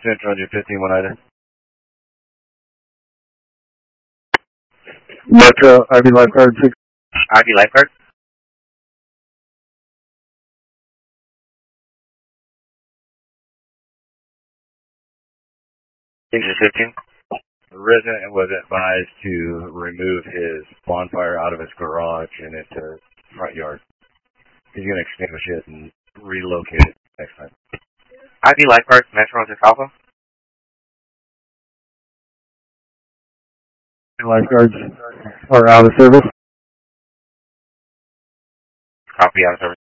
Central 115 Oneida. Metro, RV Lifeguard 6. RV Lifeguard. Engine 15. The resident was advised to remove his bonfire out of his garage and into front yard. He's going to extinguish it and relocate it next time. RV Lifeguard, Metro 6 Alpha. Lifeguards are out of service. Copy, out of service.